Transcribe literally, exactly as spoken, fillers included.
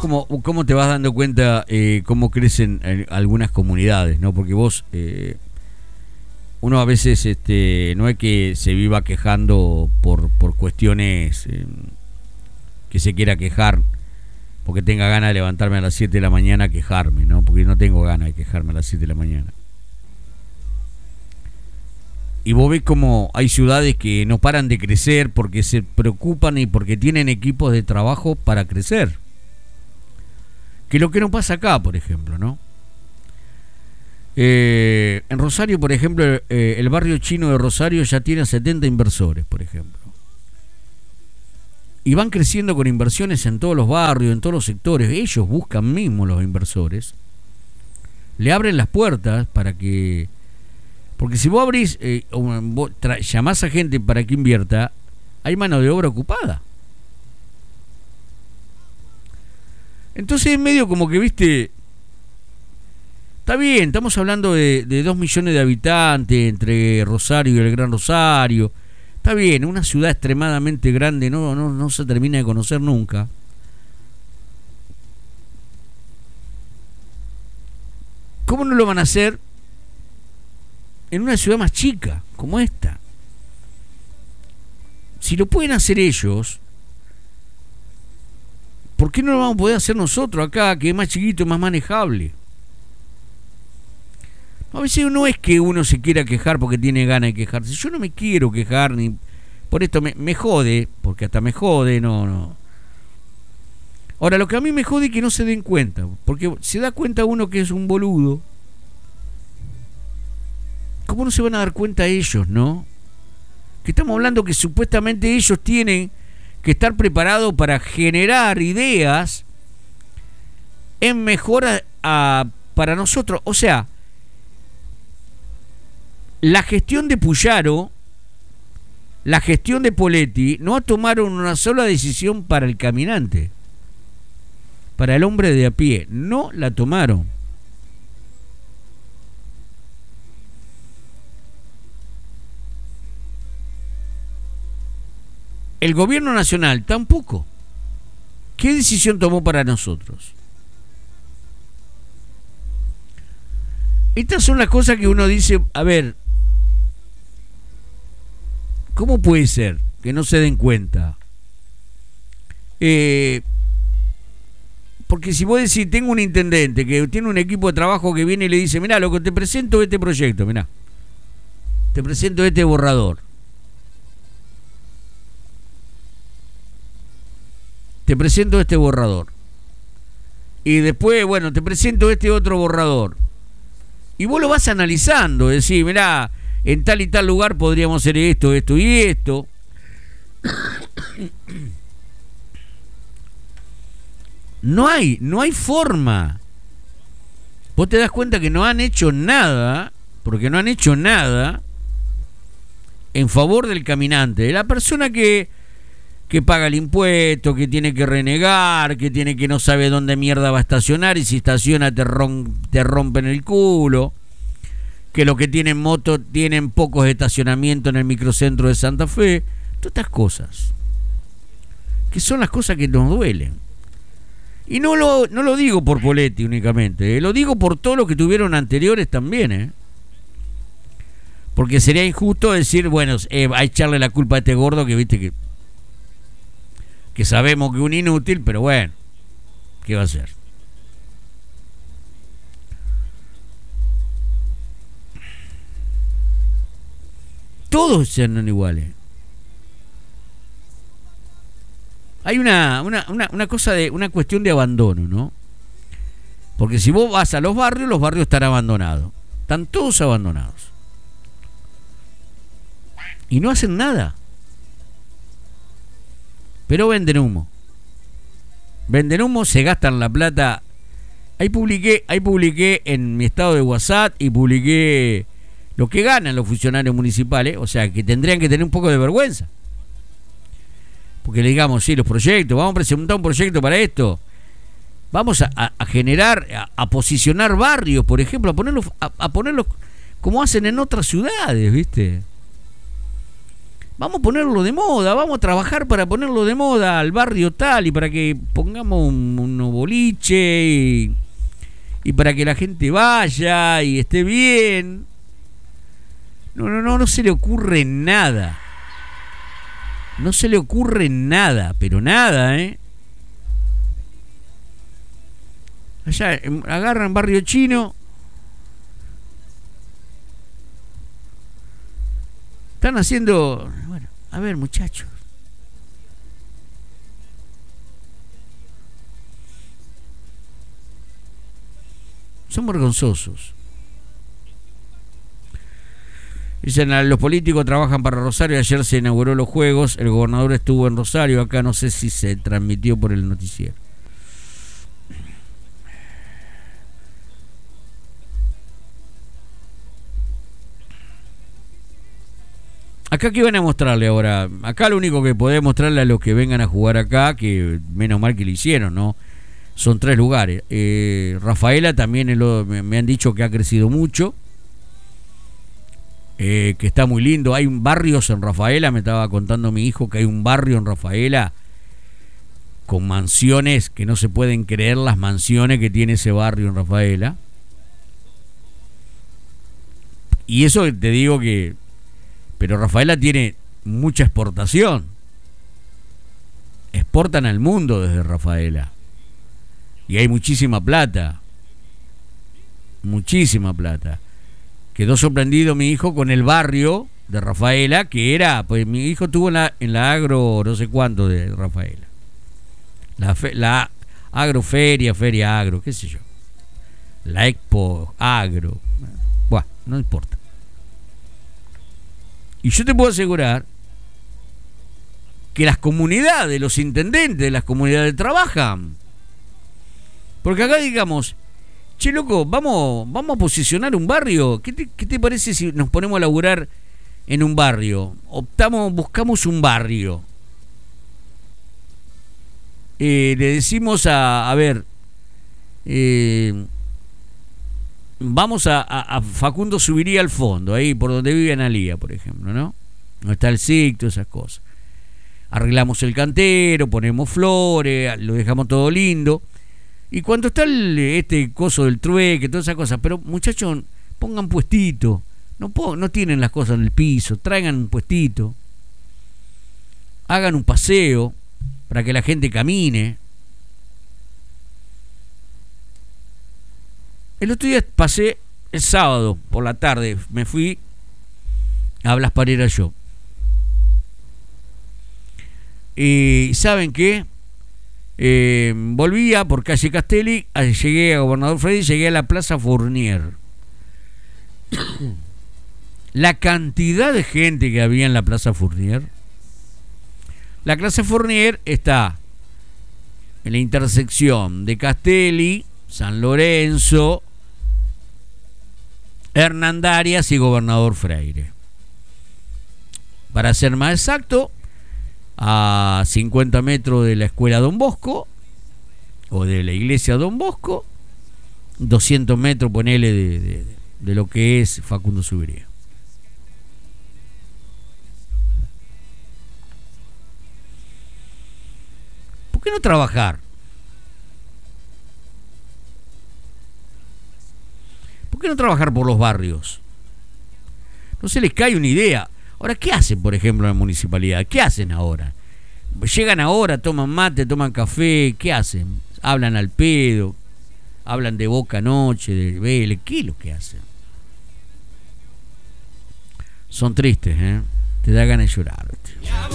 cómo, cómo te vas dando cuenta eh, cómo crecen eh, algunas comunidades, ¿no? Porque vos, eh, uno a veces este, no es que se viva quejando por, por cuestiones eh, que se quiera quejar, porque tenga ganas de levantarme a las siete de la mañana a quejarme, ¿no? Porque no tengo ganas de quejarme a las siete de la mañana. Y vos ves como hay ciudades que no paran de crecer porque se preocupan y porque tienen equipos de trabajo para crecer. Que lo que no pasa acá, por ejemplo, ¿no? Eh, en Rosario, por ejemplo, eh, el barrio chino de Rosario ya tiene setenta inversores, por ejemplo. Y van creciendo con inversiones en todos los barrios, en todos los sectores. Ellos buscan mismo los inversores. Le abren las puertas para que... Porque si vos abrís, eh, vos tra- llamás a gente para que invierta, hay mano de obra ocupada. Entonces es medio como que, viste, está bien, estamos hablando de, de dos millones de habitantes entre Rosario y el Gran Rosario. Está bien, una ciudad extremadamente grande no, no, no se termina de conocer nunca. ¿Cómo no lo van a hacer en una ciudad más chica como esta? Si lo pueden hacer ellos, ¿por qué no lo vamos a poder hacer nosotros acá, que es más chiquito y más manejable? A veces no es que uno se quiera quejar porque tiene ganas de quejarse. Yo no me quiero quejar, ni por esto me, me jode, porque hasta me jode, no, no. Ahora, lo que a mí me jode es que no se den cuenta, porque se da cuenta uno que es un boludo. ¿Cómo no se van a dar cuenta ellos, no? Que estamos hablando que supuestamente ellos tienen que estar preparados para generar ideas en mejora a, para nosotros. O sea, la gestión de Puyaro, la gestión de Poletti, no tomaron una sola decisión para el caminante, para el hombre de a pie. No la tomaron. El gobierno nacional tampoco. ¿Qué decisión tomó para nosotros? Estas son las cosas que uno dice, a ver, ¿cómo puede ser que no se den cuenta? Eh, porque si vos decís, tengo un intendente que tiene un equipo de trabajo que viene y le dice, mirá, loco, te presento este proyecto, mirá, te presento este borrador. Te presento este borrador. Y después, bueno, te presento este otro borrador. Y vos lo vas analizando, decís, mirá, en tal y tal lugar podríamos hacer esto, esto y esto. No hay, no hay forma. Vos te das cuenta que no han hecho nada, porque no han hecho nada en favor del caminante, de la persona que, que paga el impuesto, que tiene que renegar, que tiene que no sabe dónde mierda va a estacionar y si estaciona te, rom, te rompen el culo, que los que tienen moto tienen pocos estacionamientos en el microcentro de Santa Fe. Todas estas cosas, que son las cosas que nos duelen. Y no lo, no lo digo por Poletti únicamente, eh, lo digo por todos los que tuvieron anteriores también, ¿eh? Porque sería injusto decir, bueno, eh, a echarle la culpa a este gordo que viste que que sabemos que es un inútil, pero bueno, ¿qué va a hacer? Todos sean iguales. Hay una, una, una, una cosa de, una cuestión de abandono, ¿no? Porque si vos vas a los barrios, los barrios están abandonados. Están todos abandonados. Y no hacen nada. Pero venden humo. Venden humo, se gastan la plata. Ahí publiqué, ahí publiqué en mi estado de WhatsApp y publiqué lo que ganan los funcionarios municipales. O sea, que tendrían que tener un poco de vergüenza. Porque le digamos, sí, los proyectos, vamos a presentar un proyecto para esto. Vamos a, a, a generar, a, a posicionar barrios, por ejemplo, a ponerlos, a, a ponerlos como hacen en otras ciudades, ¿viste? vamos a ponerlo de moda, vamos a trabajar para ponerlo de moda al barrio tal y para que pongamos un, unos boliches y, y para que la gente vaya y esté bien. No, no, no, no se le ocurre nada. No se le ocurre nada, pero nada, ¿eh? Allá agarran Barrio Chino. Están haciendo... Bueno, a ver, muchachos. Son vergonzosos. Dicen, los políticos trabajan para Rosario. Ayer se inauguró los Juegos. El gobernador estuvo en Rosario. Acá no sé si se transmitió por el noticiero. Acá, ¿qué van a mostrarle ahora? Acá lo único que podés mostrarle a los que vengan a jugar acá, que menos mal que lo hicieron, ¿no? Son tres lugares. Eh, Rafaela también lo, me, me han dicho que ha crecido mucho. Eh, que está muy lindo. Hay barrios en Rafaela, me estaba contando mi hijo que hay un barrio en Rafaela con mansiones que no se pueden creer, las mansiones que tiene ese barrio en Rafaela. Y eso te digo que... Pero Rafaela tiene mucha exportación. Exportan al mundo desde Rafaela. Y hay muchísima plata. Muchísima plata. Quedó sorprendido mi hijo con el barrio de Rafaela, que era, pues mi hijo estuvo en la, en la agro, no sé cuánto de Rafaela. La, fe, la agroferia, feria agro, qué sé yo. La expo agro. Bueno, no importa. Y yo te puedo asegurar que las comunidades, los intendentes de las comunidades trabajan. Porque acá digamos, che loco, vamos, vamos a posicionar un barrio. ¿Qué te, qué te parece si nos ponemos a laburar en un barrio? Optamos, buscamos un barrio. Eh, le decimos a, a ver, eh, vamos a, a, a Facundo Subiría al fondo, ahí por donde vive Analía, por ejemplo, ¿no? No está el Sicto, esas cosas. Arreglamos el cantero, ponemos flores, lo dejamos todo lindo. Y cuando está el, este coso del trueque, todas esas cosas, pero muchachos, pongan puestito. No, po, no tienen las cosas en el piso, traigan un puestito. Hagan un paseo para que la gente camine. El otro día pasé el sábado por la tarde, me fui a Blas Parera yo. Y ¿saben qué? Eh, volvía por calle Castelli, llegué a Gobernador Frei, llegué a la Plaza Fournier. La cantidad de gente que había en la Plaza Fournier. La Plaza Fournier está en la intersección de Castelli, San Lorenzo, Hernandarias y Gobernador Freire. Para ser más exacto, a cincuenta metros de la escuela Don Bosco o de la iglesia Don Bosco, doscientos metros, ponele, de, de, de lo que es Facundo Subiría. ¿Por qué no trabajar? ¿Por qué no trabajar por los barrios? No se les cae una idea. Ahora, ¿qué hacen, por ejemplo, en la municipalidad? ¿Qué hacen ahora? Llegan ahora, toman mate, toman café, ¿qué hacen? Hablan al pedo, hablan de Boca Noche, de Vélez, ¿qué es lo que hacen? Son tristes, ¿eh? Te da ganas de llorar.